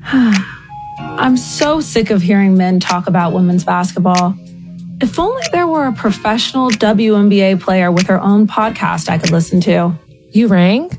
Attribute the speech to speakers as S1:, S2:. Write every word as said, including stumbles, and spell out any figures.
S1: I'm so sick of hearing men talk about women's basketball. If only there were a professional W N B A player with her own podcast I could listen to.
S2: You rang?